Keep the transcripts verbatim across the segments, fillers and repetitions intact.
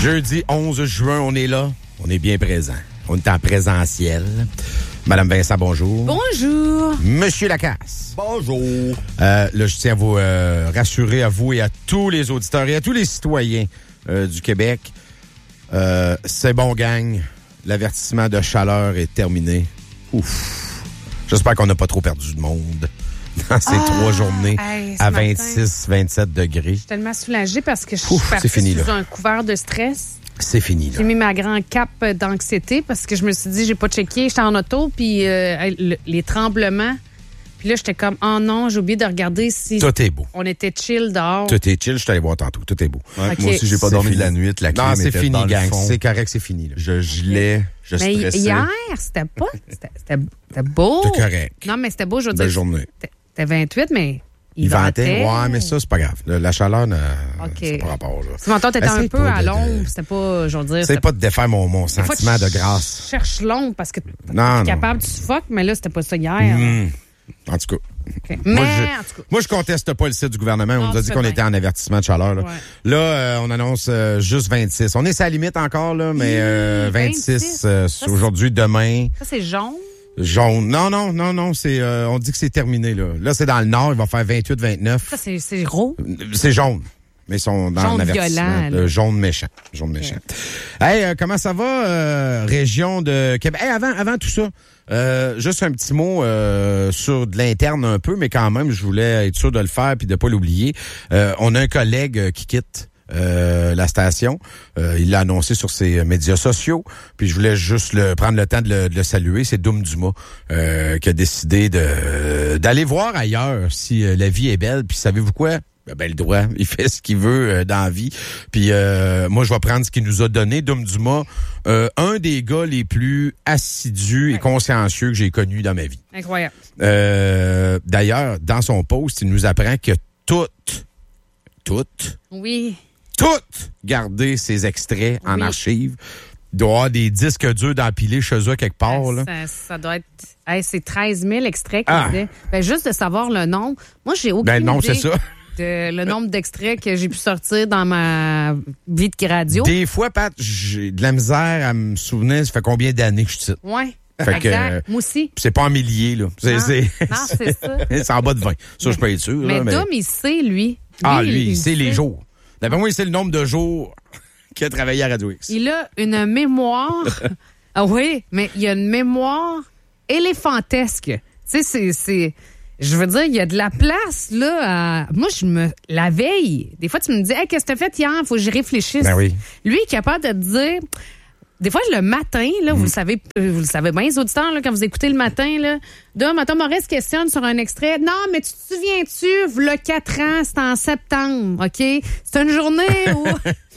Jeudi onze juin, on est là. On est bien présent. On est en présentiel. Madame Vincent, bonjour. Bonjour. Monsieur Lacasse. Bonjour. Euh, là, je tiens à vous euh, rassurer, à vous et à tous les auditeurs et à tous les citoyens euh, du Québec. Euh, c'est bon, gang. L'avertissement de chaleur est terminé. Ouf. J'espère qu'on n'a pas trop perdu de monde dans ces ah, trois journées hey, à vingt-six, vingt-sept degrés. Je suis tellement soulagée parce que je Ouf, suis partie fini, sous là. un couvert de stress. C'est fini, là. J'ai mis ma grande cape d'anxiété parce que je me suis dit, j'ai pas checké, j'étais en auto, puis euh, le, les tremblements. Puis là, j'étais comme, oh non, j'ai oublié de regarder si Tout est beau. On était chill dehors. Tout est chill, je suis allé voir tantôt. Tout est beau. Ouais, okay. Moi aussi, j'ai pas C'est dormi fini. de la nuit. La clim non, c'est était fini, dans gang. le fond. C'est correct, c'est fini. Là. Je gelais, je mais stressais. hier, c'était pas... C'était, c'était, c'était beau. C'est correct. Non, mais c'était beau, je veux Belle dire. journée. C'était vingt-huit, mais... Il, il ventait. Ouais, mais ça, c'est pas grave. La chaleur, ne... okay. c'est pas rapport. Là. Ce matin, t'étais un peu à de, l'ombre. de... C'était pas, je veux dire... C'est pas de défaire mon, mon sentiment de grâce. Je cherche l'ombre parce que t'es non, capable non. du suffoque, mais là, c'était pas ça hier. Mmh. En tout cas. Okay. Moi, mais, je, en tout cas. moi, je conteste pas le site du gouvernement. On non, nous a dit qu'on bien. était en avertissement de chaleur. Là, ouais. là euh, on annonce euh, juste vingt-six. On est à la limite encore, là, mais euh, vingt-six euh, ça, aujourd'hui, demain. Ça, c'est jaune? Jaune. Non, non, non, non. C'est, euh, on dit que c'est terminé. Là, là c'est dans le nord. Il va faire vingt-huit, vingt-neuf. Ça, c'est, c'est gros. C'est jaune. Mais ils sont dans jaune l'avertissement. Violent, jaune méchant. Jaune okay. méchant. Hey, euh, comment ça va, euh, région de Québec? Hey, avant, avant tout ça, euh, juste un petit mot euh, sur de l'interne un peu, mais quand même, je voulais être sûr de le faire puis de pas l'oublier. Euh, on a un collègue euh, qui quitte euh, la station. Euh, il l'a annoncé sur ses médias sociaux. Puis je voulais juste le, prendre le temps de le, de le saluer. C'est Doom Dumas euh, qui a décidé de d'aller voir ailleurs si euh, la vie est belle. Puis savez-vous quoi? Ben, le droit, il fait ce qu'il veut euh, dans la vie. Puis euh, moi, je vais prendre ce qu'il nous a donné. Doom Dumas, euh, un des gars les plus assidus et consciencieux que j'ai connus dans ma vie. Incroyable. Euh, d'ailleurs, dans son post, il nous apprend que toutes, toutes, oui, toutes gardé ses extraits oui. en archive. Il doit y avoir des disques durs d'empiler chez eux quelque part. Ça, là. ça, ça doit être... Hey, c'est treize mille extraits qu'il ah. disait. Ben, juste de savoir le nombre. Moi, j'ai aucune ben, non, idée. c'est ça. De le nombre d'extraits que j'ai pu sortir dans ma vie de radio. Des fois, Pat, j'ai de la misère à me souvenir, ça fait combien d'années que je cite? Oui, fait exact. Que, euh, moi aussi. C'est pas en milliers, là. C'est, non, c'est, non, c'est ça. c'est en bas de vingt. Ça, mais, je peux être sûr. Mais là, Dom, mais... il sait, lui. lui ah, lui, il, il sait sait les jours. D'après moi, il sait le nombre de jours qu'il a travaillé à Radio X. Il a une mémoire. Ah oui, mais il a une mémoire éléphantesque. Tu sais, c'est... c'est... Je veux dire, il y a de la place, là. À... Moi, je me. La veille, des fois, tu me dis, hey, qu'est-ce que tu as fait hier? Il faut que j'y réfléchisse. Ben oui. Lui, il est capable de te dire. Des fois, le matin, là, mm. vous le savez, vous le savez bien, les auditeurs, là, quand vous écoutez le matin, là, Dom, attends, Maurice questionne sur un extrait. Non, mais tu te souviens-tu, v'là quatre ans, c'était en septembre, OK? C'est une journée où.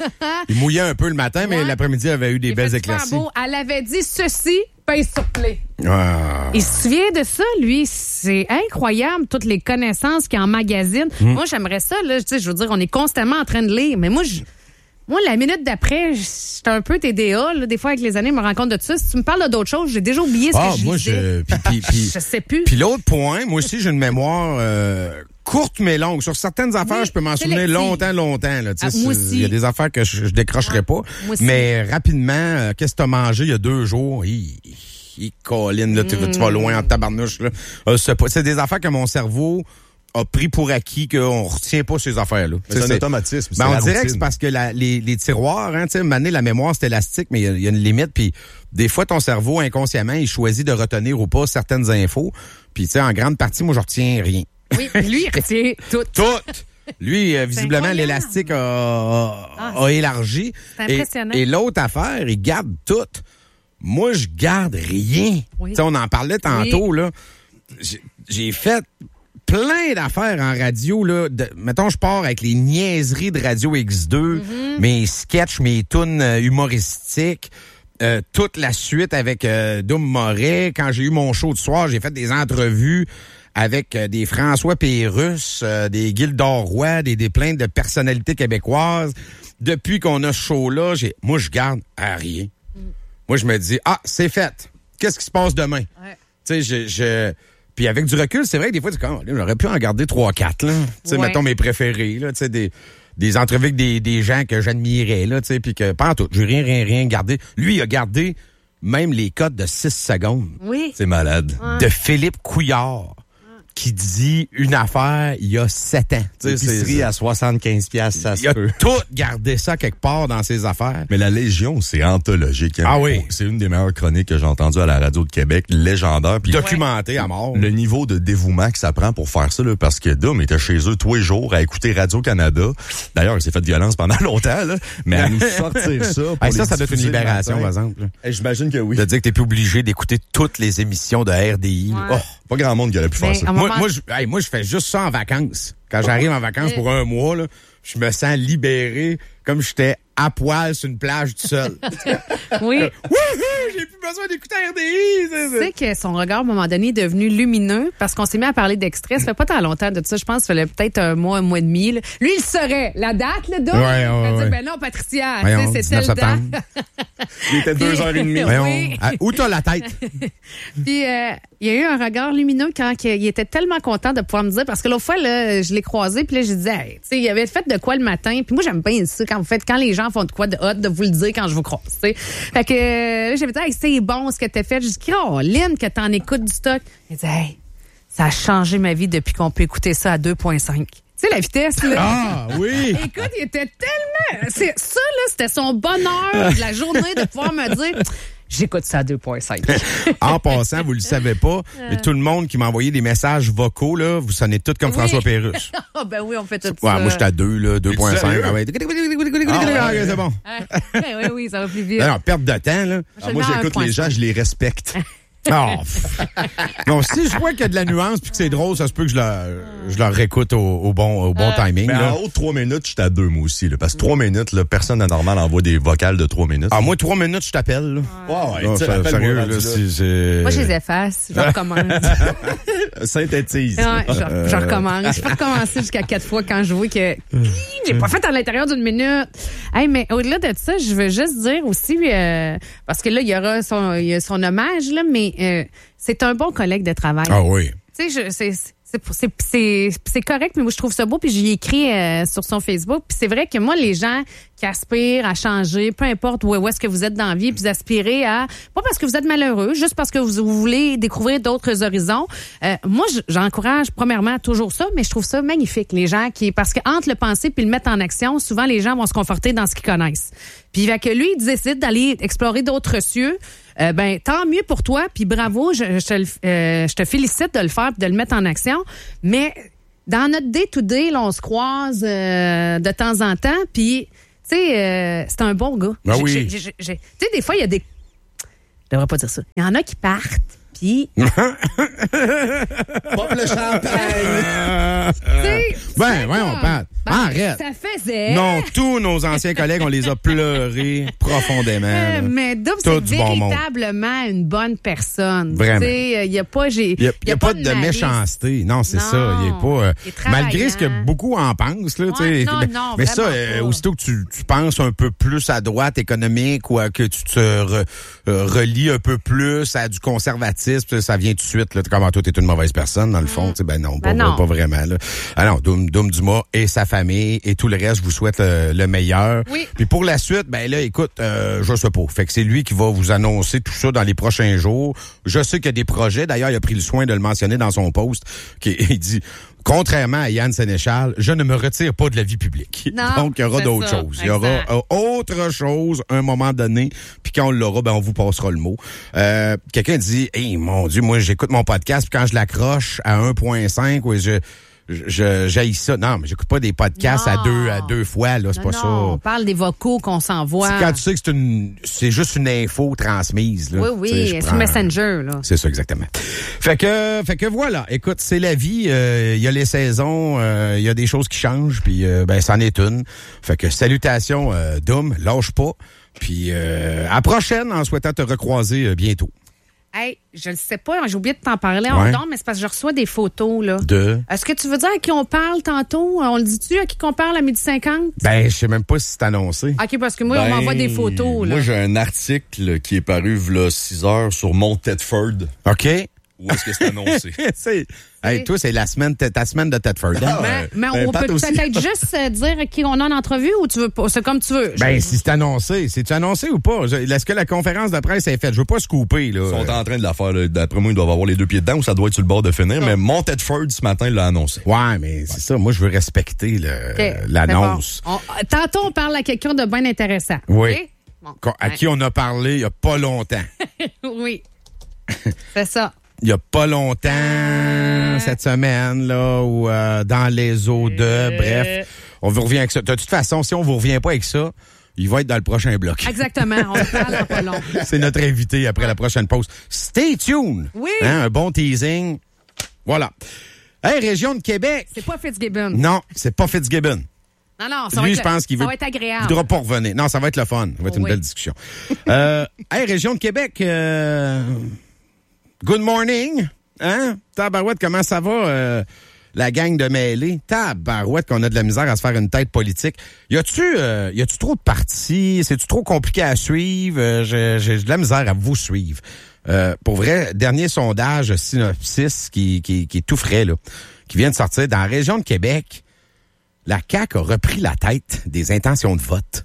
Il mouillait un peu le matin, ouais. mais l'après-midi, il avait eu des il belles éclaircies. Beau. Elle avait dit ceci, paye sur play. Ah. Il se souvient de ça, lui. C'est incroyable, toutes les connaissances qu'il emmagasine. Mm. Moi, j'aimerais ça, là. Je veux dire, on est constamment en train de lire. Mais moi, je. Moi, la minute d'après, j'étais un peu T D A. Là, des fois, avec les années, je me rends compte de ça. Si tu me parles d'autres choses, j'ai déjà oublié ce ah, que je moi, disais. Je, puis, puis, puis, je sais plus. Puis l'autre point, moi aussi, j'ai une mémoire euh, courte mais longue. Sur certaines affaires, oui, je peux m'en souvenir longtemps, longtemps. Là, ah, moi aussi. Il y a des affaires que je, je décrocherai ah, pas. Mais rapidement, euh, qu'est-ce que tu as mangé il y a deux jours? Hi, hi, Colin, là, mm. tu, tu vas loin en tabarnouche. Là. Euh, c'est, pas, c'est des affaires que mon cerveau... a pris pour acquis qu'on retient pas ces affaires-là. C'est, c'est un automatisme. Ben, c'est on dirait routine. que c'est parce que la, les, les tiroirs, hein, tu sais, maner la mémoire, c'est élastique, mais il y, y a une limite. Puis des fois, ton cerveau, inconsciemment, il choisit de retenir ou pas certaines infos. Puis, tu sais, en grande partie, moi, je retiens rien. Oui, lui, il retient tout. Tout! Lui, euh, visiblement, l'élastique a, a, ah, a élargi. C'est impressionnant. Et, et l'autre affaire, il garde tout. Moi, je garde rien. Oui. Tu sais, on en parlait tantôt, oui. là. J'ai, j'ai fait... plein d'affaires en radio, là. De, mettons, je pars avec les niaiseries de Radio X deux, mm-hmm. mes sketchs, mes tunes euh, humoristiques, euh, toute la suite avec euh, Dom Moret. Quand j'ai eu mon show de soir, j'ai fait des entrevues avec euh, des François Pérusse, euh, des Gildor Roy, des, des plaintes de personnalités québécoises. Depuis qu'on a ce show-là, j'ai, moi, je garde à rien. Mm. Moi, je me dis, ah, c'est fait. Qu'est-ce qui se passe demain? Ouais. Tu sais, je... je Puis avec du recul, c'est vrai que des fois, tu dis, oh, j'aurais pu en garder trois quatre, là. Tu sais, ouais. mettons mes préférés, là. Tu sais, des, des entrevues avec des, des gens que j'admirais, là, tu sais, puis que, pas en tout, j'ai rien, rien, rien gardé. Lui, il a gardé même les codes de six secondes. Oui. C'est malade. Ouais. De Philippe Couillard, qui dit une affaire il y a sept ans. L'épicerie à soixante-quinze piastres, ça Il se a peut. tout gardé ça quelque part dans ses affaires. Mais la Légion, c'est anthologique. Hein? Ah oui. C'est une des meilleures chroniques que j'ai entendues à la radio de Québec, légendaire. Puis Documenté à mort. le niveau de dévouement que ça prend pour faire ça, là, parce que Dom était chez eux tous les jours à écouter Radio-Canada. D'ailleurs, il s'est fait de violence pendant longtemps, là, mais à nous sortir ça. Pour Hey, ça, les ça doit être une diffuser le libération, matin. par exemple. là. Hey, j'imagine que oui. De dire que t'es plus obligé d'écouter toutes les émissions de R D I. là. Ouais. Oh, Pas grand monde qui aurait pu Mais faire ça. à un Moi, moment- moi, je, hey, moi, je fais juste ça en vacances. Quand j'arrive en vacances pour un mois, là, je me sens libéré comme j'étais à poil sur une plage tout seul. Oui. Wouhou! J'ai plus besoin d'écouter R D I! c'est- Tu sais que son regard, à un moment donné, est devenu lumineux parce qu'on s'est mis à parler d'extrait. Ça fait pas tant longtemps de ça. Je pense que ça fait peut-être un mois, un mois et demi. là. Lui, il saurait. La date, le dos. Ouais, ouais, il va dire, ouais. ben non, Patricia, tu Voyons, sais, c'est dix-neuf telle date. septembre. Il était deux heures et demie. Oui. Voyons, à- où t'as la tête? Puis, euh, il y a eu un regard lumineux quand il était tellement content de pouvoir me dire, parce que l'autre fois, là, je l'ai croisé, puis là, j'ai dit, hey, tu sais, il avait fait de quoi le matin? Puis moi, j'aime bien ça, quand vous faites, quand les gens font de quoi de hot, de vous le dire quand je vous croise, tu sais. Fait que, euh, là, j'avais dit, hey, c'est bon ce que t'as fait. J'ai dit, oh, Lynn, que t'en écoutes du stock. Il dit, hey, ça a changé ma vie depuis qu'on peut écouter ça à deux virgule cinq. Tu sais, la vitesse, là. Ah, oui! Écoute, il était tellement... C'est, ça, là, c'était son bonheur de la journée de pouvoir me dire... J'écoute ça à deux virgule cinq. En passant, vous le savez pas, mais tout le monde qui m'a envoyé des messages vocaux, là, vous sonnez tous comme Oui. François Pérusse. Ah, ben oui, on fait tout Ouais, ça. moi, j'étais à deux, là, deux virgule cinq. sérieux? Ah ouais. Ah, ouais, c'est bon. Ah, oui, oui, oui, ça va plus vite. Non, non, perte de temps, là. Ah, moi, j'écoute les gens, je les respecte. Oh, pff. Non, si je vois qu'il y a de la nuance puis que c'est drôle, ça se peut que je le, je le réécoute au, au bon, au bon timing. Mais là. en haut de trois minutes, j'étais à deux, moi aussi. Là, parce que trois minutes, là, personne d'anormal envoie des vocales de trois minutes. Ah, moi, trois minutes, je t'appelle. là. ouais, Non, tu sais, ça- rappelle-moi, sérieux, rendu là, là. si c'est... Moi, je les efface. Je recommence. Synthétise. Ouais, je, je recommence. Je peux recommencer jusqu'à quatre fois quand je vois que Hi, j'ai pas fait à l'intérieur d'une minute. Hey, mais au-delà de ça, je veux juste dire aussi, euh, parce que là, il y aura son, il y a son hommage, là, mais euh, c'est un bon collègue de travail. Ah oui. Tu sais, je- c'est c'est c'est c'est c'est correct, mais moi je trouve ça beau, puis j'y ai écrit euh, sur son Facebook. Puis c'est vrai que moi, les gens qui aspirent à changer, peu importe où, où est-ce que vous êtes dans la vie, puis vous aspirez à, pas parce que vous êtes malheureux, juste parce que vous, vous voulez découvrir d'autres horizons. Euh, moi, j- j'encourage premièrement toujours ça, mais je trouve ça magnifique, les gens qui, parce que entre le penser puis le mettre en action, souvent les gens vont se conforter dans ce qu'ils connaissent. Puis fait que lui, il décide d'aller explorer d'autres cieux. Euh, ben tant mieux pour toi, puis bravo, je, je, te, le- euh, je te félicite de le faire, puis de le mettre en action. Mais dans notre day-to-day, là, on se croise euh, de temps en temps, puis tu sais, euh, c'est un bon gars. Ah J'ai- oui. j'ai- j'ai- j'ai- Tu sais, des fois, il y a des... Je devrais pas dire ça. Il y en a qui partent, puis... Pop le champagne! tu sais, Ben, c'est ouais, on comme- parle. Ben, Arrête. Ça faisait... Non, tous nos anciens collègues, on les a pleurés profondément. Euh, là. mais Dove, Tout c'est du bon monde. véritablement une bonne personne. Vraiment. Tu sais, il y a pas, j'ai, Il n'y a, il y a pas de malice. méchanceté. Non, c'est Non. ça. Il est pas. euh, Il est travaillant. malgré ce que beaucoup en pensent, là, tu Ouais, sais. non, mais, non, mais ça, vraiment euh, pas. aussitôt que tu, tu penses un peu plus à droite économique ou à que tu te re- euh, relis un peu plus à du conservatisme, ça vient tout de suite. Là, T'es comme ah, toi, t'es une mauvaise personne, dans le fond. Tu sais, Ben non, pas, Ben non. pas vraiment. Là. Ah non, Doom, Doom Dumas et sa famille et tout le reste, je vous souhaite le, le meilleur. Oui. Puis pour la suite, ben là, écoute, euh, je sais pas. Fait que c'est lui qui va vous annoncer tout ça dans les prochains jours. Je sais qu'il y a des projets. D'ailleurs, il a pris le soin de le mentionner dans son post. Qui, il dit, contrairement à Yann Sénéchal, je ne me retire pas de la vie publique. Non, Donc, il y aura c'est d'autres ça. choses. Il y aura Exact. euh, autre chose à un moment donné. Puis quand on l'aura, ben on vous passera le mot. Euh, quelqu'un dit, hey, mon Dieu, moi, j'écoute mon podcast, puis quand je l'accroche à un virgule cinq, ouais, je... Je j'haïs ça. Non, mais j'écoute pas des podcasts Non. à deux à deux fois, là, c'est Non, pas non, on ça. parle des vocaux qu'on s'envoie. C'est quand tu sais que c'est une c'est juste une info transmise là. Oui, Tu sais, oui, je sur prends- Messenger, là. C'est ça exactement. Fait que fait que voilà, écoute, c'est la vie, euh, il y a les saisons, euh, il y a des choses qui changent puis euh, ben c'en est une. Fait que salutations euh, Dom, lâche pas. Puis euh, à la prochaine en souhaitant te recroiser euh, bientôt. Hey, je le sais pas, j'ai oublié de t'en parler Ouais. en don, mais c'est parce que je reçois des photos, là. De Est-ce que tu veux dire à qui on parle tantôt? On le dit-tu à qui qu'on parle à midi cinquante? Ben je sais même pas si c'est annoncé. OK, parce que moi, on Ben, m'envoie des photos, là. Moi, j'ai un article qui est paru v'là six heures sur Mount Tedford. OK. Ou est-ce que c'est annoncé? c'est, hey, toi, c'est la semaine, ta semaine de Tedford. Ah, Mais, mais ben, on Pat peut aussi. peut-être juste euh, dire qui on a en entrevue ou tu veux pas? C'est comme tu veux. Ben, si c'est annoncé, c'est-tu annoncé ou pas? Je- Est-ce que la conférence de presse est faite? Je veux pas scooper, là. Ils sont en train de la faire. Là. D'après moi, ils doivent avoir les deux pieds dedans ou ça doit être sur le bord de finir. Mais mon Tedford, ce matin, l'a annoncé. Ouais, mais c'est ça. Moi, je veux respecter le, OK, l'annonce. c'est bon. On- tantôt, on parle à quelqu'un de bien intéressant. Oui. OK? Bon. Qu'on- À qui on a parlé il y a pas longtemps. Oui. C'est ça. Il y a pas longtemps, cette semaine, là, ou euh, dans les eaux de, Euh. bref. On vous revient avec ça. De toute façon, si on vous revient pas avec ça, il va être dans le prochain bloc. Exactement. On parle en pas long. C'est notre invité après la prochaine pause. Stay tuned! Oui. Hein, un bon teasing. Voilà. Hey, région de Québec. C'est pas Fitzgibbon. Non, c'est pas Fitzgibbon. Non, non, ça Lui, va je être, pense qu'il ça veut. va être Il agréable. voudra pas revenir. Non, ça va être le fun. Ça va être une Oui. belle discussion. euh, hey, région de Québec. Euh, good morning. Hein? Tabarouette, comment ça va, euh, la gang de mêlés? Tabarouette, qu'on a de la misère à se faire une tête politique. Y a-tu, euh, y a-tu trop de partis? C'est-tu trop compliqué à suivre? Euh, j'ai, j'ai de la misère à vous suivre. Euh, pour vrai, dernier sondage Synopsis qui, qui, qui est tout frais, là, qui vient de sortir dans la région de Québec. La C A Q a repris la tête des intentions de vote.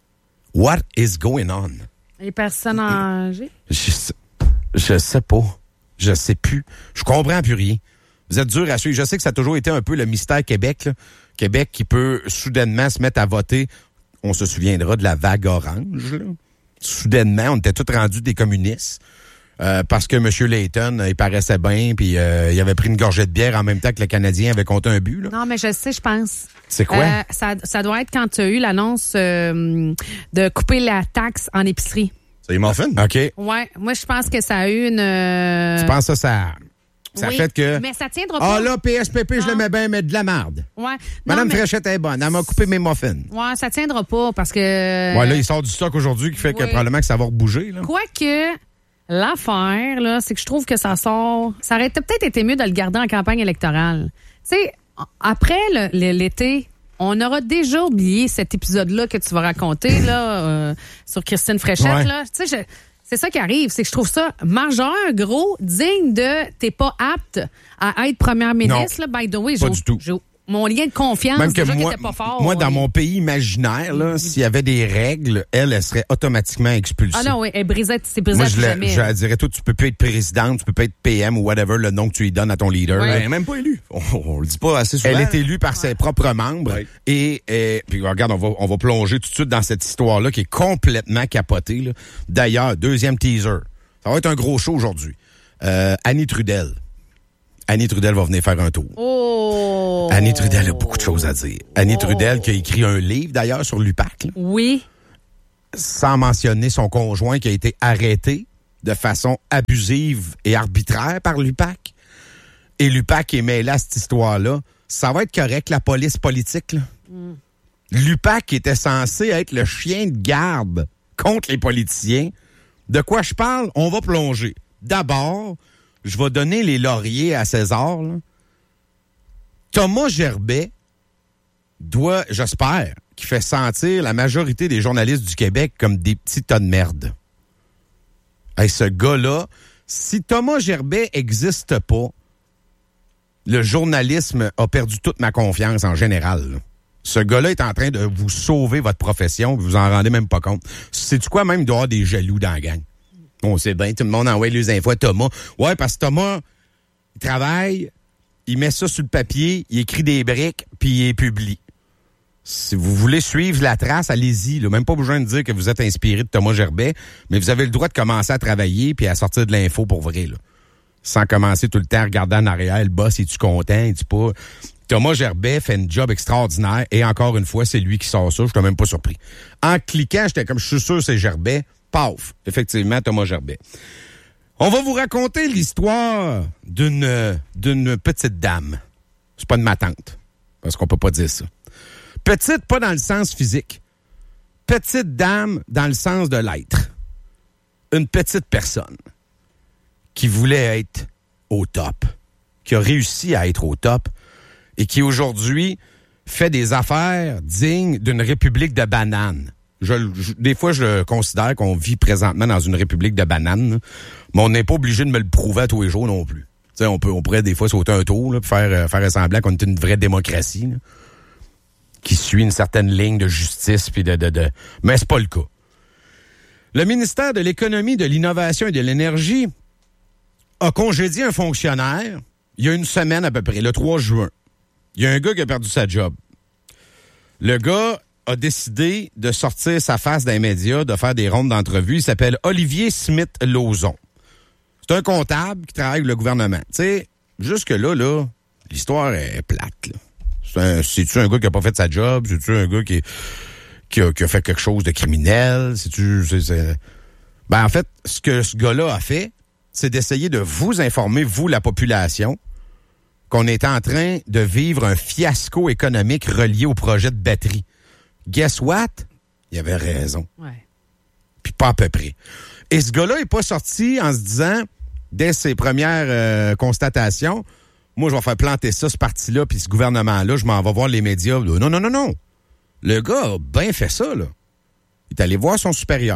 What is going on? Les personnes âgées? Je sais, je sais pas. Je sais plus. Je comprends plus rien. Vous êtes dur à suivre. Je sais que ça a toujours été un peu le mystère Québec, là. Québec qui peut soudainement se mettre à voter. On se souviendra de la vague orange, là. Soudainement, on était tous rendus des communistes. Euh, parce que M. Layton, il paraissait bien, puis euh, il avait pris une gorgée de bière en même temps que le Canadien avait compté un but, là. Non, mais je sais, je pense. C'est quoi? Euh, ça, ça doit être quand tu as eu l'annonce euh, de couper la taxe en épicerie. C'est les muffins? OK. Ouais, moi, je pense que ça a eu une... euh, Tu penses que ça, ça, ça oui, fait que... Mais ça tiendra pas. Ah là, P S P P, je Non. l'aimais bien, mais de la merde. Ouais. Non, Madame mais- Fréchette est bonne. Elle m'a coupé mes muffins. Ouais, ça tiendra pas parce que... Ouais, là, il sort du stock aujourd'hui qui fait que Oui. probablement que ça va rebouger, là. Quoique, l'affaire, là, c'est que je trouve que ça sort... Ça aurait peut-être été mieux de le garder en campagne électorale. Tu sais, après le- le- l'été, on aura déjà oublié cet épisode-là que tu vas raconter, là, euh, sur Christine Fréchette, Ouais. là. Tu sais, je- c'est ça qui arrive, c'est que je trouve ça majeur, gros, digne de t'es pas apte à être première ministre, là, by the way. Pas j'ai- du tout. j'ai- Mon lien de confiance, Même que déjà, qui moi, était pas fort. moi, dans oui. mon pays imaginaire, là, s'il y avait des règles, elle, elle serait automatiquement expulsée. Ah non, oui, elle brisait, c'est brisé Moi, à je, tout la- jamais. je la dirais tout, tu peux plus être présidente, tu peux pas être P M ou whatever, le nom que tu lui donnes à ton leader. Ouais. là. Ben, même pas élu. On, on le dit pas assez souvent. Elle est élue par ses propres membres. Ouais. Et, et puis regarde, on va, on va plonger tout de suite dans cette histoire-là qui est complètement capotée, là. D'ailleurs, deuxième teaser. Ça va être un gros show aujourd'hui. Euh, Annie Trudel. Annie Trudel va venir faire un tour. Oh! Annie Trudel a beaucoup de choses à dire. Annie Trudel qui a écrit un livre d'ailleurs sur l'U P A C, là, Oui. sans mentionner son conjoint qui a été arrêté de façon abusive et arbitraire par l'U P A C. Et l'U P A C est mêlé à cette histoire-là. Ça va être correct, la police politique, là. Mm. L'U P A C était censé être le chien de garde contre les politiciens. De quoi je parle? On va plonger. D'abord, je vais donner les lauriers à César, là. Thomas Gerbet doit, j'espère, qu'il fait sentir la majorité des journalistes du Québec comme des petits tas de merde. Hey, ce gars-là, si Thomas Gerbet existe pas, le journalisme a perdu toute ma confiance en général, là. Ce gars-là est en train de vous sauver votre profession, vous vous en rendez même pas compte. C'est-tu quoi, même, il doit y avoir des jaloux dans la gang? On sait bien, tout le monde envoie les infos à Thomas. Ouais, parce que Thomas, il travaille, il met ça sur le papier, il écrit des briques, puis il les publie. Si vous voulez suivre la trace, allez-y. Là. Même pas besoin de dire que vous êtes inspiré de Thomas Gerbet, mais vous avez le droit de commencer à travailler puis à sortir de l'info pour vrai, là. Sans commencer tout le temps à regarder en arrière, le boss, es-tu content, es-tu pas... Thomas Gerbet fait un job extraordinaire et encore une fois, c'est lui qui sort ça. Je suis même pas surpris. En cliquant, j'étais comme, je suis sûr c'est Gerbet. Paf! Effectivement, Thomas Gerbet. On va vous raconter l'histoire d'une euh, d'une petite dame. C'est pas de ma tante, parce qu'on peut pas dire ça. Petite, pas dans le sens physique. Petite dame dans le sens de l'être. Une petite personne qui voulait être au top, qui a réussi à être au top, et qui aujourd'hui fait des affaires dignes d'une république de bananes. Je, je, des fois, je considère qu'on vit présentement dans une république de bananes, là, mais on n'est pas obligé de me le prouver à tous les jours non plus. T'sais, on peut, on pourrait des fois sauter un tour, là, pour faire, euh, faire semblant qu'on est une vraie démocratie, là, qui suit une certaine ligne de justice, puis de, de, de, mais c'est pas le cas. Le ministère de l'Économie, de l'Innovation et de l'Énergie a congédié un fonctionnaire il y a une semaine à peu près, le trois juin. Il y a un gars qui a perdu sa job. Le gars a décidé de sortir sa face dans les médias, de faire des rondes d'entrevues. Il s'appelle Olivier Smith-Lauzon. C'est un comptable qui travaille avec le gouvernement. Tu sais, jusque-là, là, l'histoire est plate. Là. C'est un, c'est-tu un gars qui a pas fait sa job? C'est-tu un gars qui, qui, a, qui a fait quelque chose de criminel? C'est-tu... C'est, c'est... Ben, en fait, ce que ce gars-là a fait, c'est d'essayer de vous informer, vous, la population, qu'on est en train de vivre un fiasco économique relié au projet de batterie. Guess what? Il avait raison. Ouais. Puis pas à peu près. Et ce gars-là n'est pas sorti en se disant, dès ses premières euh, constatations, moi, je vais faire planter ça, ce parti-là, puis ce gouvernement-là, je m'en vais voir les médias. Non, non, non, non. Le gars a bien fait ça, là. Il est allé voir son supérieur.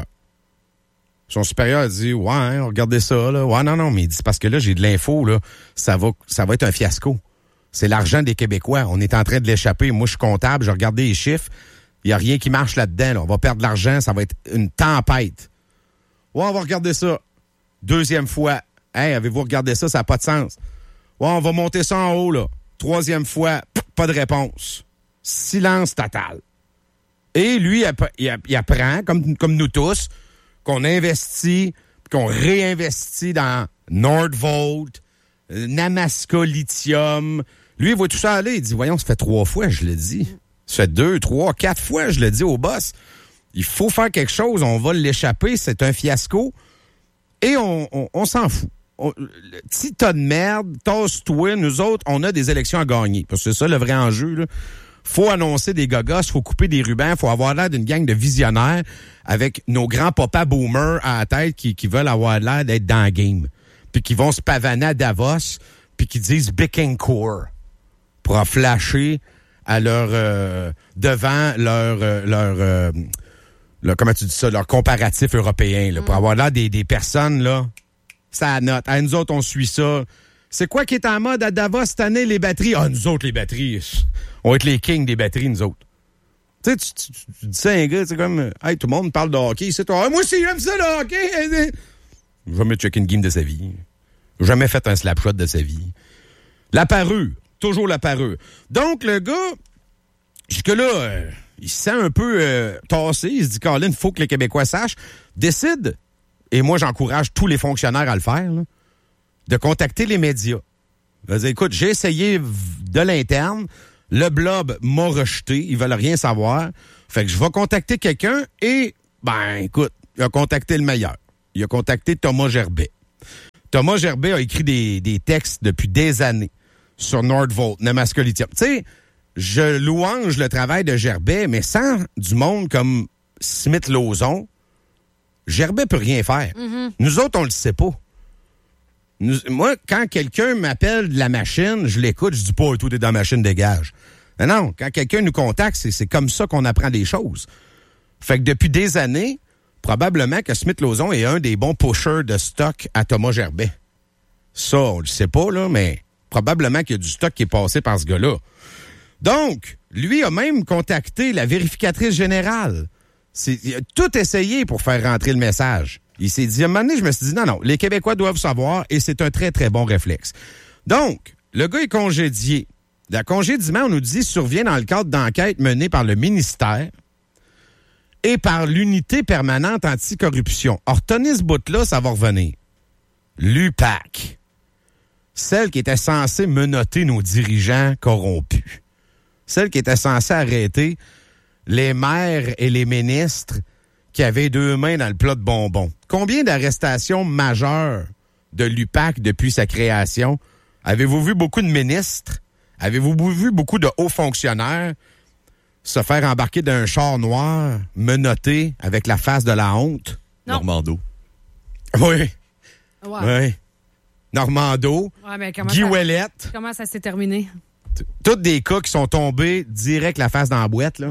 Son supérieur a dit, ouais, hein, regardez ça, là. Ouais, non, non, mais il dit, parce que là, j'ai de l'info, là. Ça va, ça va être un fiasco. C'est l'argent des Québécois. On est en train de l'échapper. Moi, je suis comptable, j'ai regardé les chiffres. Il n'y a rien qui marche là-dedans, là. On va perdre de l'argent, ça va être une tempête. Ouais, on va regarder ça. Deuxième fois. Hey, avez-vous regardé ça? Ça n'a pas de sens. Ouais, on va monter ça en haut, là. Troisième fois, pas de réponse. Silence total. Et lui, il, il apprend, comme, comme nous tous, qu'on investit, qu'on réinvestit dans Nordvolt, Namaska Lithium. Lui, il voit tout ça aller. Il dit, voyons, ça fait trois fois, je l'ai dit. Ça fait deux, trois, quatre fois, je l'ai dit au boss. Il faut faire quelque chose, on va l'échapper, c'est un fiasco. Et on, on, on s'en fout. On, le petit tas de merde, tosse-toi, nous autres, on a des élections à gagner. Parce que c'est ça le vrai enjeu, là. Faut annoncer des gogos, faut couper des rubans, faut avoir l'air d'une gang de visionnaires avec nos grands papas boomers à la tête qui, qui veulent avoir l'air d'être dans le game. Puis qui vont se pavaner à Davos, puis qui disent Bécancour pour en flasher à leur euh, devant leur euh, leur, euh, leur comment tu dis ça, leur comparatif européen, là, mm. pour avoir l'air des, des personnes, là, ça note. À nous autres, on suit ça. C'est quoi qui est en mode à Davos cette année, les batteries? Ah, nous autres, les batteries, on va être les kings des batteries, nous autres. Tu sais, tu, tu, tu, tu dis ça à un gars, c'est comme, hey, tout le monde parle de hockey, c'est toi. Ah, moi aussi, j'aime ça, le hockey. Jamais checké une game de sa vie. Jamais fait un slap shot de sa vie. La parure. Toujours la parure. Donc, le gars, jusque-là, euh, il se sent un peu euh, tassé. Il se dit, Colin, il faut que les Québécois sachent. Décide, et moi, j'encourage tous les fonctionnaires à le faire, là, de contacter les médias. Il va dire, écoute, j'ai essayé de l'interne. Le blob m'a rejeté. Ils veulent rien savoir. Fait que je vais contacter quelqu'un et, ben, écoute, il a contacté le meilleur. Il a contacté Thomas Gerbet. Thomas Gerbet a écrit des, des textes depuis des années sur Nordvolt, Namaska Lithium. Tu sais, je louange le travail de Gerbet, mais sans du monde comme Smith-Lauzon, Gerbet peut rien faire. Mm-hmm. Nous autres, on le sait pas. Nous, moi, quand quelqu'un m'appelle de la machine, je l'écoute, je dis pas, tout est dans la machine, dégage. Non, non, quand quelqu'un nous contacte, c'est, c'est comme ça qu'on apprend des choses. Fait que depuis des années, probablement que Smith-Lauzon est un des bons pushers de stock à Thomas Gerbet. Ça, on le sait pas, là, mais probablement qu'il y a du stock qui est passé par ce gars-là. Donc, lui a même contacté la vérificatrice générale. C'est, il a tout essayé pour faire rentrer le message. Il s'est dit, à un moment donné, je me suis dit, non, non, les Québécois doivent savoir, et c'est un très, très bon réflexe. Donc, le gars est congédié. Le congédiement, on nous dit, survient dans le cadre d'enquêtes menées par le ministère et par l'unité permanente anticorruption. Or, tenez ce bout-là, ça va revenir. L'U P A C. Celle qui était censée menotter nos dirigeants corrompus. Celle qui était censée arrêter les maires et les ministres qui avaient deux mains dans le plat de bonbons. Combien d'arrestations majeures de l'U P A C depuis sa création? Avez-vous vu beaucoup de ministres? Avez-vous vu beaucoup de hauts fonctionnaires se faire embarquer d'un char noir, menotté, avec la face de la honte? Non. Normando. Oui. Wow. Oui. Normando. Ouais, mais comment Guy ça, Ouellette. Comment ça s'est terminé? Tous des cas qui sont tombés direct la face dans la boîte, là. Ouais.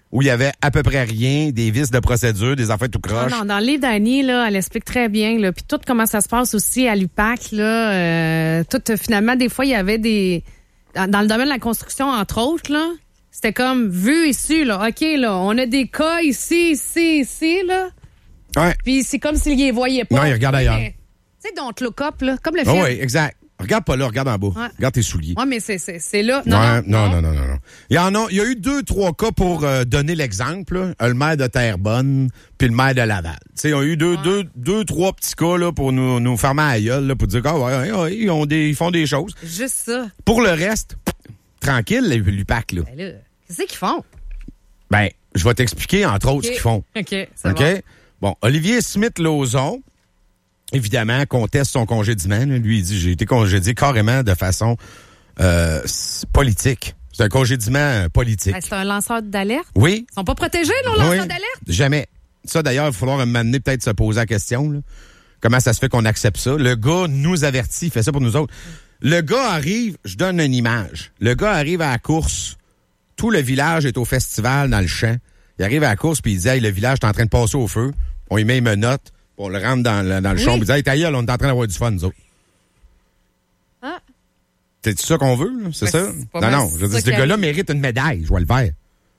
où il y avait à peu près rien, des vices de procédure, des affaires tout croche. Non, non, dans le livre d'Annie, là, elle explique très bien, là, puis tout comment ça se passe aussi à l'U P A C, là, euh, tout, finalement, des fois, il y avait des, dans, dans le domaine de la construction, entre autres, là, c'était comme, vu ici, là, OK, là, on a des cas ici, ici, ici, là, ouais. Puis c'est comme s'ils les voyaient pas. Non, ils regardent ailleurs. Tu sais, don't look up, là, comme le film. Oh, oui, exact. Regarde pas là, regarde en bas. Ouais. Regarde tes souliers. Oui, mais c'est, c'est, c'est là. Non, ouais, non, non, non, non, non, non. Il y en a, il y a eu deux, trois cas pour euh, donner l'exemple. Là. Le maire de Terrebonne, puis le maire de Laval. Tu sais, ils ont eu deux, ouais. deux, deux, trois petits cas là pour nous, nous fermer à la gueule, là, pour dire ah, ouais, ouais, ils ont des, ils font des choses. Juste ça. Pour le reste, tranquille, l'U P A C là. Ben là, qu'est-ce qu'ils font? Ben, je vais t'expliquer entre autres okay. ce qu'ils font. Ok, c'est OK? Bon. Bon, Olivier Smith-Lauzon. Évidemment, conteste son congédiement. Là. Lui, il dit, j'ai été congédié carrément de façon euh, politique. C'est un congédiement politique. Ben, c'est un lanceur d'alerte? Oui. Ils sont pas protégés, nos lanceurs oui, d'alerte? Jamais. Ça, d'ailleurs, il va falloir m'amener peut-être se poser la question. Là. Comment ça se fait qu'on accepte ça? Le gars nous avertit, il fait ça pour nous autres. Le gars arrive, je donne une image. Le gars arrive à la course. Tout le village est au festival dans le champ. Il arrive à la course puis il dit hey, le village est en train de passer au feu. On y met une menotte. On le rentre dans le, dans le oui. champ. Il dit hey, ta gueule, on est en train d'avoir du fun, nous autres. Ah. C'est ça qu'on veut, là? C'est ben, ça? C'est non, non. Je veux dire, ce gars-là mérite une médaille, je vois le vert.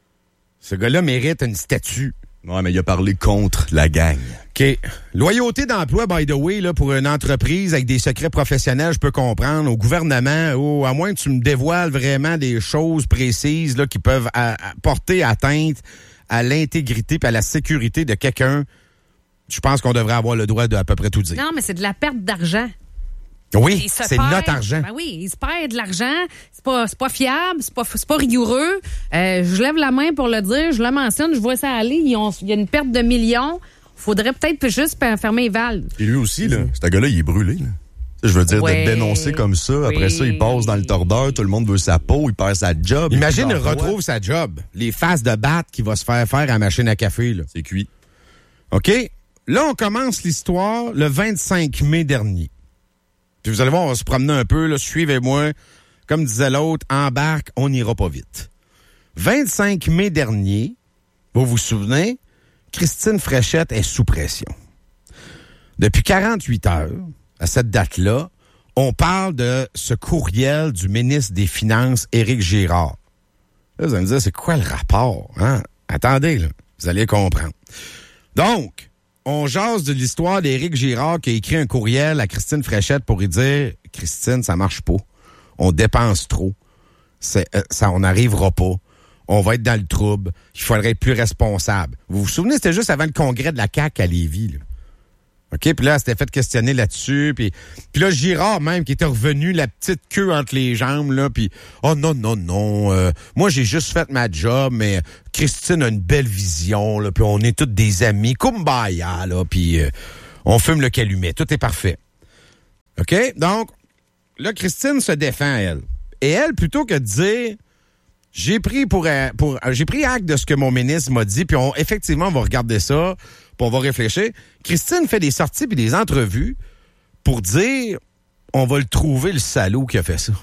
Ce gars-là mérite une statue. Ouais, mais il a parlé contre la gang. OK. Loyauté d'emploi, by the way, là, pour une entreprise avec des secrets professionnels, je peux comprendre. Au gouvernement, oh, à moins que tu me dévoiles vraiment des choses précises là, qui peuvent à, à porter atteinte à l'intégrité et à la sécurité de quelqu'un, je pense qu'on devrait avoir le droit de à peu près tout dire. Non, mais c'est de la perte d'argent. Oui, c'est perd, notre argent. Ben oui, il se perd de l'argent. C'est pas, c'est pas fiable, c'est pas, c'est pas rigoureux. Euh, je lève la main pour le dire, je le mentionne, je vois ça aller. Il y a une perte de millions. Faudrait peut-être juste fermer les valves. Et lui aussi, là, ce gars-là, il est brûlé. Là. Je veux dire, ouais, d'être dénoncé comme ça. Après oui. ça, il passe dans le tordeur, tout le monde veut sa peau, il perd sa job. Imagine, il retrouve sa job. Les faces de batte qu'il va se faire faire à la machine à café. Là. C'est cuit. OK? Là, on commence l'histoire le vingt-cinq mai dernier. Puis vous allez voir, on va se promener un peu, là, suivez-moi. Comme disait l'autre, embarque, on n'ira pas vite. vingt-cinq mai dernier, vous vous souvenez, Christine Fréchette est sous pression. Depuis quarante-huit heures, à cette date-là, on parle de ce courriel du ministre des Finances, Éric Girard. Là, vous allez me dire, c'est quoi le rapport? Hein? Attendez, là, vous allez comprendre. Donc, on jase de l'histoire d'Éric Girard qui a écrit un courriel à Christine Fréchette pour lui dire « Christine, ça marche pas. On dépense trop. C'est, euh, ça, on n'arrivera pas. On va être dans le trouble. Il faudrait être plus responsable. » Vous vous souvenez, c'était juste avant le congrès de la C A Q à Lévis, là. OK, puis là, elle s'était fait questionner là-dessus. Puis, puis là, Girard même, qui était revenu la petite queue entre les jambes, là, puis « Oh non, non, non, euh, moi, j'ai juste fait ma job, mais Christine a une belle vision, là, puis on est tous des amis, kumbaya, là, puis euh, on fume le calumet, tout est parfait. » OK? Donc, là, Christine se défend, elle. Et elle, plutôt que de dire « J'ai pris pour, pour j'ai pris acte de ce que mon ministre m'a dit, puis on, effectivement, on va regarder ça, puis on va réfléchir. » Christine fait des sorties puis des entrevues pour dire on va le trouver, le salaud qui a fait ça.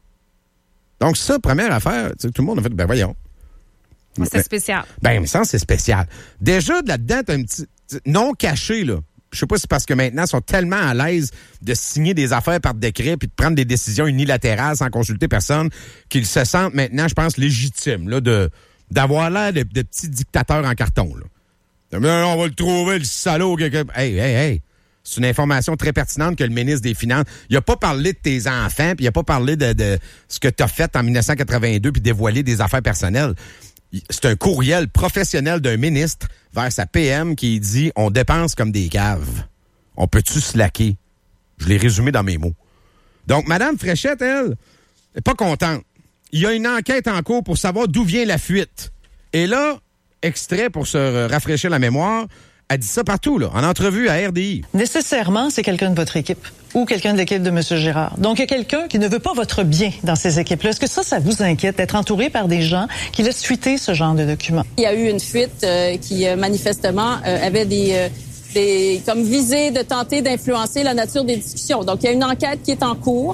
Donc ça, première affaire, tout le monde a fait, ben voyons. Moi, c'est spécial. Ben, mais ça, c'est spécial. Déjà, de là-dedans, t'as un petit non caché, là. Je sais pas si c'est parce que maintenant, ils sont tellement à l'aise de signer des affaires par décret puis de prendre des décisions unilatérales sans consulter personne qu'ils se sentent maintenant, je pense, légitimes, là, de, d'avoir l'air de, de petits dictateurs en carton, là. On va le trouver, le salaud. Hey, hey, hey. C'est une information très pertinente que le ministre des Finances... Il a pas parlé de tes enfants, puis il a pas parlé de, de ce que tu as fait en dix-neuf cent quatre-vingt-deux puis dévoilé des affaires personnelles. C'est un courriel professionnel d'un ministre vers sa P M qui dit « On dépense comme des caves. On peut-tu slacker? » Je l'ai résumé dans mes mots. Donc, Mme Fréchette, elle, n'est pas contente. Il y a une enquête en cours pour savoir d'où vient la fuite. Et là... extrait pour se rafraîchir la mémoire, a dit ça partout, là, en entrevue à R D I. Nécessairement, c'est quelqu'un de votre équipe ou quelqu'un de l'équipe de M. Girard. Donc, il y a quelqu'un qui ne veut pas votre bien dans ces équipes-là. Est-ce que ça, ça vous inquiète d'être entouré par des gens qui laissent fuiter ce genre de documents? Il y a eu une fuite euh, qui, euh, manifestement, euh, avait des... Euh, des comme visée de tenter d'influencer la nature des discussions. Donc, il y a une enquête qui est en cours.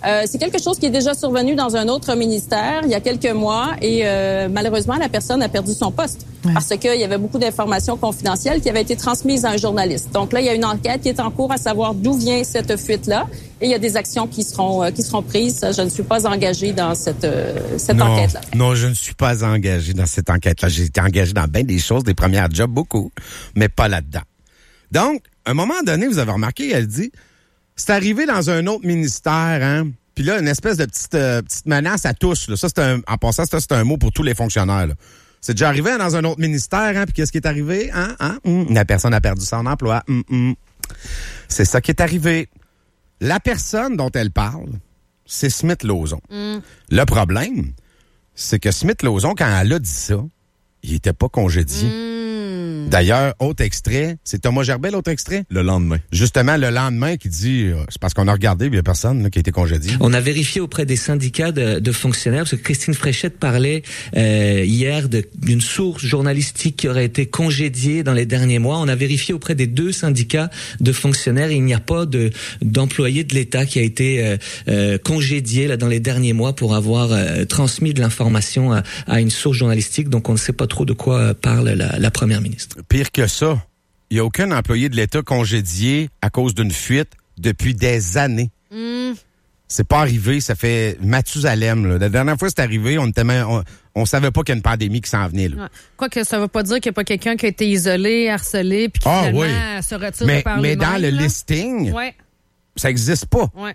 Euh, c'est quelque chose qui est déjà survenu dans un autre ministère il y a quelques mois et euh, malheureusement, la personne a perdu son poste ouais. parce qu'il y avait beaucoup d'informations confidentielles qui avaient été transmises à un journaliste. Donc là, il y a une enquête qui est en cours à savoir d'où vient cette fuite-là et il y a des actions qui seront euh, qui seront prises. Je ne suis pas engagée dans cette euh, cette non, enquête-là. Non, je ne suis pas engagée dans cette enquête-là. J'ai été engagée dans bien des choses, des premières jobs, beaucoup, mais pas là-dedans. Donc, à un moment donné, vous avez remarqué, elle dit... C'est arrivé dans un autre ministère, hein. Puis là, une espèce de petite euh, petite menace à tous. Là. Ça, c'est un, en passant, ça, c'est un mot pour tous les fonctionnaires. Là. C'est déjà arrivé dans un autre ministère, hein. Puis qu'est-ce qui est arrivé, hein, hein? Mmh. La personne a perdu son emploi. Mmh, mmh. C'est ça qui est arrivé. La personne dont elle parle, c'est Smith-Lauzon. Mmh. Le problème, c'est que Smith-Lauzon, quand elle a dit ça, il était pas congédié. Mmh. D'ailleurs, autre extrait, c'est Thomas Gerbet, l'autre extrait? Le lendemain. Justement, le lendemain, qui dit, euh, c'est parce qu'on a regardé, il y a personne là, qui a été congédié. On a vérifié auprès des syndicats de, de fonctionnaires, parce que Christine Fréchette parlait euh, hier de, d'une source journalistique qui aurait été congédiée dans les derniers mois. On a vérifié auprès des deux syndicats de fonctionnaires et il n'y a pas de d'employé de l'État qui a été euh, euh, congédié là dans les derniers mois pour avoir euh, transmis de l'information à, à une source journalistique. Donc on ne sait pas trop de quoi parle la, la première ministre. Pire que ça, il n'y a aucun employé de l'État congédié à cause d'une fuite depuis des années. Mm. C'est pas arrivé, ça fait Mathusalem. Là. La dernière fois que c'est arrivé, on était même, on, on savait pas qu'il y a une pandémie qui s'en venait. Là. Ouais. Quoique ça veut pas dire qu'il n'y a pas quelqu'un qui a été isolé, harcelé, puis qui ah, finalement oui. se retire mais, de par Mais lui-même, dans le là. listing, ouais. ça n'existe pas. Ouais.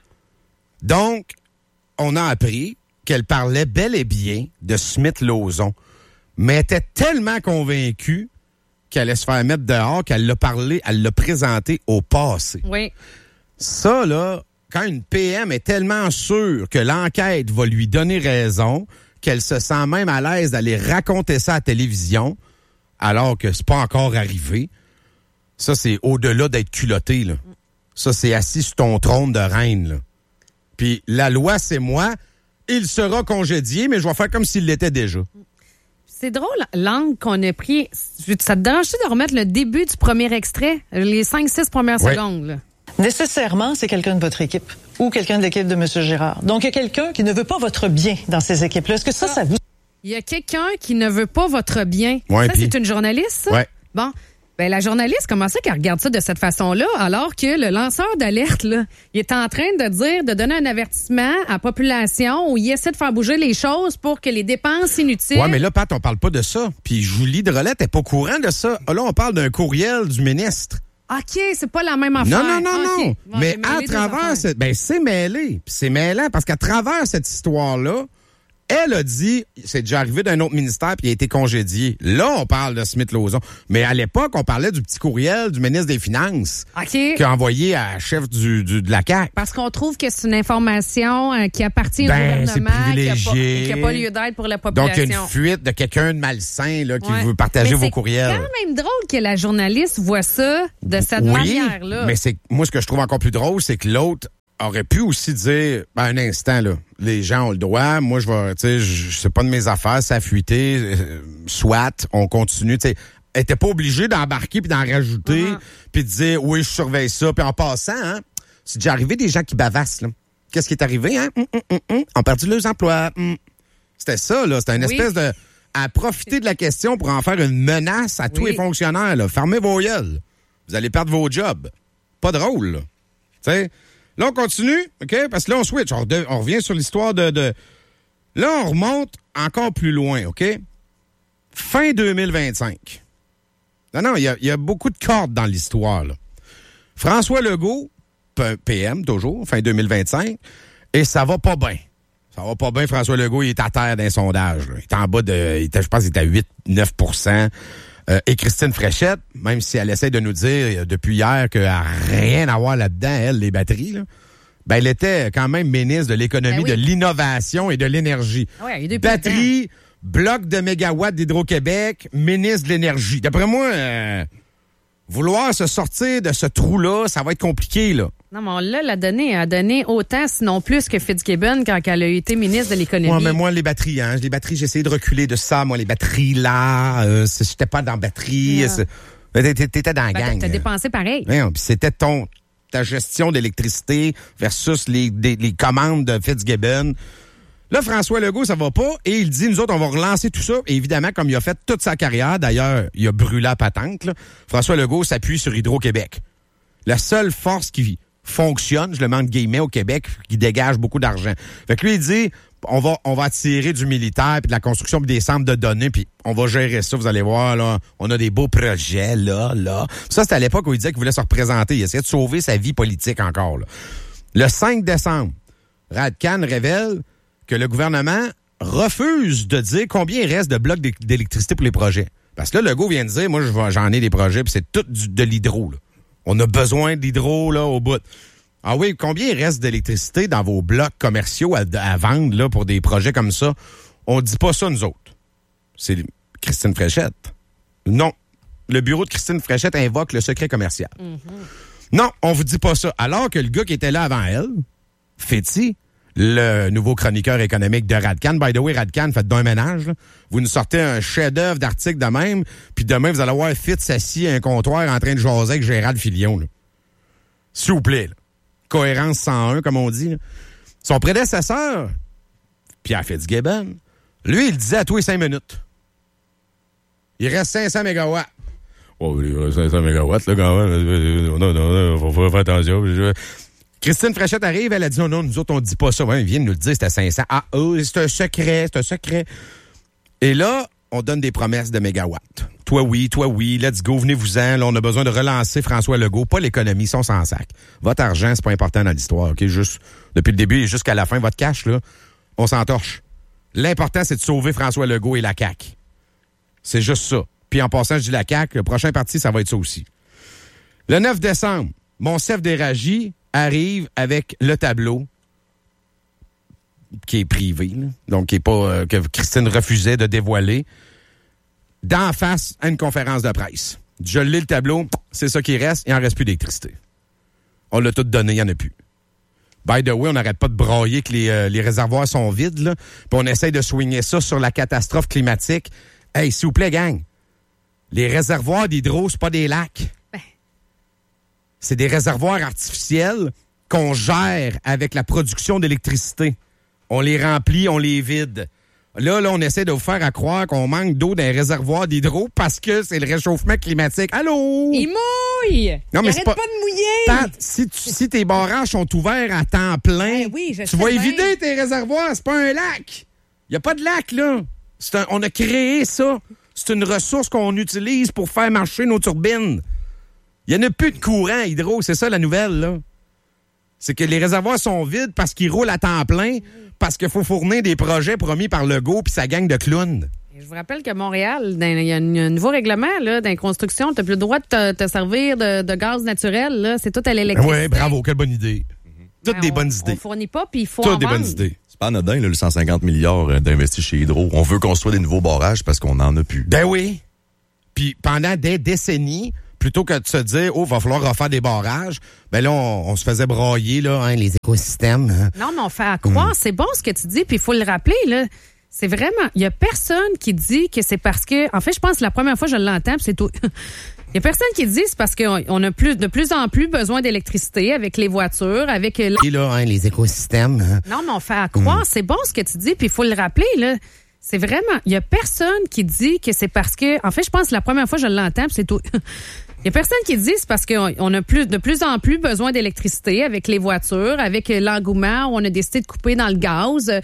Donc, on a appris qu'elle parlait bel et bien de Smith-Lauzon, mais elle était tellement convaincue qu'elle allait se faire mettre dehors, qu'elle l'a parlé, elle l'a présenté au passé. Oui. Ça, là, quand une P M est tellement sûre que l'enquête va lui donner raison, qu'elle se sent même à l'aise d'aller raconter ça à la télévision, alors que c'est pas encore arrivé, ça, c'est au-delà d'être culotté, là. Ça, c'est assis sur ton trône de reine, là. Puis la loi, c'est moi, il sera congédié, mais je vais faire comme s'il l'était déjà. C'est drôle, l'angle qu'on a pris. Ça te dérange de remettre le début du premier extrait, les cinq six premières oui. secondes, là? Nécessairement, c'est quelqu'un de votre équipe ou quelqu'un de l'équipe de M. Girard. Donc, il y a quelqu'un qui ne veut pas votre bien dans ces équipes-là. Est-ce que ça, ça vous... Il y a quelqu'un qui ne veut pas votre bien. Ouais, ça, pis... c'est une journaliste, ça? Oui. Bon. Ben, la journaliste, comment ça qu'elle regarde ça de cette façon-là, alors que le lanceur d'alerte, là, il est en train de dire, de donner un avertissement à la population où il essaie de faire bouger les choses pour que les dépenses inutiles... Ouais, mais là, Pat, on parle pas de ça. Puis Julie Drolette est pas au courant de ça. Là, on parle d'un courriel du ministre. OK, c'est pas la même affaire. Non, non, non, okay. non. Bon, mais à travers cette... Ben, c'est mêlé. Puis c'est mêlant parce qu'à travers cette histoire-là, elle a dit, c'est déjà arrivé d'un autre ministère puis il a été congédié. Là, on parle de Smith-Lauzon. Mais à l'époque, on parlait du petit courriel du ministre des Finances okay. qui a envoyé à la chef du, du, de la C A Q. Parce qu'on trouve que c'est une information euh, qui appartient ben, au gouvernement, qui n'a pas, pas lieu d'être pour la population. Donc, il y a une fuite de quelqu'un de malsain là, qui ouais. veut partager mais vos courriels. C'est quand même drôle que la journaliste voit ça de cette oui, manière-là. Mais c'est moi, ce que je trouve encore plus drôle, c'est que l'autre aurait pu aussi dire, ben, un instant, là, les gens ont le droit, moi, je vais, tu sais, je c'est pas de mes affaires, ça a fuité, euh, soit, on continue, tu sais. Elle était pas obligée d'embarquer puis d'en rajouter, uh-huh. puis de dire, oui, je surveille ça, puis en passant, hein, c'est déjà arrivé des gens qui bavassent, là. Qu'est-ce qui est arrivé, hein? Hum, hum, hum, hum. On a perdu leurs emplois. Hum. C'était ça, là, c'était une oui. espèce de, à profiter de la question pour en faire une menace à oui. tous les fonctionnaires, là. Fermez vos gueules. Vous allez perdre vos jobs. Pas drôle, là. Tu sais. Là, on continue, OK? Parce que là, on switch. On, de, on revient sur l'histoire de, de... Là, on remonte encore plus loin, OK? Fin deux mille vingt-cinq. Non, non, il y a, y a beaucoup de cordes dans l'histoire, là. François Legault, P M, toujours, fin deux mille vingt-cinq, et ça va pas bien. Ça va pas bien, François Legault, il est à terre d'un sondage. Là. Il est en bas de... Il était, je pense qu'il était à huit neuf pour cent. Euh, et Christine Fréchette, même si elle essaie de nous dire depuis hier qu'elle n'a rien à voir là-dedans, elle, les batteries, là, ben elle était quand même ministre de l'économie, ben oui. de l'innovation et de l'énergie. Ouais, batterie, bloc de mégawatts d'Hydro-Québec, ministre de l'énergie. D'après moi, euh, vouloir se sortir de ce trou-là, ça va être compliqué, là. Non, mais on l'a la donné. Elle a donné autant, sinon plus, que Fitzgibbon quand elle a été ministre de l'économie. Ouais, mais moi, les batteries, hein. Les batteries, j'ai essayé de reculer de ça. Moi, les batteries, là, euh, j'étais pas dans la batterie. Yeah. T'étais dans la ben, gang. T'as dépensé pareil. Ouais, puis c'était ton, ta gestion d'électricité versus les, des, les commandes de Fitzgibbon. Là, François Legault, ça va pas, et il dit, nous autres, on va relancer tout ça. Et évidemment, comme il a fait toute sa carrière, d'ailleurs, il a brûlé la patente, là, François Legault s'appuie sur Hydro-Québec. La seule force qui fonctionne, je le mets entre guillemets, au Québec, qui dégage beaucoup d'argent. Fait que lui, il dit, on va, on va attirer du militaire, puis de la construction, puis des centres de données, puis on va gérer ça, vous allez voir, là, on a des beaux projets, là, là. Ça, c'était à l'époque où il disait qu'il voulait se représenter. Il essayait de sauver sa vie politique encore, là. Le cinq décembre, Radcan révèle que le gouvernement refuse de dire combien il reste de blocs d'électricité pour les projets. Parce que là, Legault vient de dire, moi, j'en ai des projets, puis c'est tout du, de l'hydro, là. On a besoin d'hydro, là, au bout. Ah oui, combien il reste d'électricité dans vos blocs commerciaux à, à vendre, là, pour des projets comme ça? On dit pas ça, nous autres. C'est Christine Fréchette. Non. Le bureau de Christine Fréchette invoque le secret commercial. Mm-hmm. Non, on vous dit pas ça. Alors que le gars qui était là avant elle, Féti, le nouveau chroniqueur économique de Radcan. By the way, Radcan, faites d'un ménage. Là. Vous nous sortez un chef-d'œuvre d'article de même, puis demain, vous allez voir Fitz assis à un comptoir en train de jaser avec Gérald Filion. Là. S'il vous plaît. Là. Cohérence cent un, comme on dit. Là. Son prédécesseur, Pierre Fitzgibbon, lui, il disait à tous les cinq minutes. Il reste cinq cents mégawatts. Oh, il reste cinq cents mégawatts, là, quand même. Non, non, non, faut, faut faire attention. Christine Fréchette arrive, elle a dit non, non, nous autres, on dit pas ça. Ouais, ils viennent nous le dire, c'était cinq cents. Ah, oh, c'est un secret, c'est un secret. Et là, on donne des promesses de mégawatts. Toi, oui, toi, oui, let's go, venez-vous-en. Là, on a besoin de relancer François Legault, pas l'économie, ils sont sans sac. Votre argent, c'est pas important dans l'histoire, OK? Juste, depuis le début et jusqu'à la fin, votre cash, là, on s'entorche. L'important, c'est de sauver François Legault et la C A Q. C'est juste ça. Puis en passant, je dis la C A Q, le prochain parti, ça va être ça aussi. Le neuf décembre, Monsef Déragi arrive avec le tableau qui est privé, là, donc qui est pas euh, que Christine refusait de dévoiler, d'en face à une conférence de presse. Je lis le tableau, c'est ça qui reste, il n'en reste plus d'électricité. On l'a tout donné, il n'y en a plus. By the way, on n'arrête pas de brailler que les, euh, les réservoirs sont vides, là, puis on essaye de swinguer ça sur la catastrophe climatique. Hey, s'il vous plaît, gang, les réservoirs d'hydro, c'est pas des lacs. Ben. C'est des réservoirs artificiels qu'on gère avec la production d'électricité. On les remplit, on les vide. Là, là, on essaie de vous faire à croire qu'on manque d'eau dans les réservoirs d'hydro parce que c'est le réchauffement climatique. Allô? Il mouille! Non, mais il c'est arrête pas, pas de mouiller! Pat, si, tu, si tes barrages sont ouverts à temps plein, ben oui, je tu sais vas bien. évider tes réservoirs. C'est pas un lac. Il n'y a pas de lac, là. C'est un, on a créé ça. C'est une ressource qu'on utilise pour faire marcher nos turbines. Il n'y en a plus de courant hydro. C'est ça, la nouvelle, là. C'est que les réservoirs sont vides parce qu'ils roulent à temps plein, parce qu'il faut fournir des projets promis par Legault puis sa gang de clowns. Je vous rappelle que Montréal, il y a un nouveau règlement là, dans les constructions. Tu n'as plus le droit de te, te servir de, de gaz naturel. Là. C'est tout à l'électricité. Oui, bravo, quelle bonne idée. Toutes Ben, des on, bonnes idées. On ne fournit pas, puis il faut Toutes en des vendre. bonnes idées. C'est pas anodin, là, le cent cinquante milliards d'investis chez Hydro. On veut construire des nouveaux barrages parce qu'on n'en a plus. Ben oui. Puis pendant des décennies, plutôt que de se dire, oh, va falloir refaire des barrages, ben là, on, on se faisait brailler, là, hein, les écosystèmes. Hein. Non, mais on fait à croire. Mm. C'est bon ce que tu dis, puis il faut le rappeler, là. C'est vraiment... Il y a personne qui dit que c'est parce que... En fait, je pense que la première fois que je l'entends, puis c'est tout... Il y a personne qui dit c'est parce qu'on a plus, de plus en plus besoin d'électricité avec les voitures, avec... Et là, hein, les écosystèmes. Hein. Non, mais on fait à croire. Mm. C'est bon ce que tu dis, puis il faut le rappeler, là. C'est vraiment... Il y a personne qui dit que c'est parce que... En fait, je pense que la première fois que je l'entends, puis c'est tout... Il y a personne qui dit c'est parce qu'on a plus, de plus en plus besoin d'électricité avec les voitures, avec l'engouement où on a décidé de couper dans le gaz.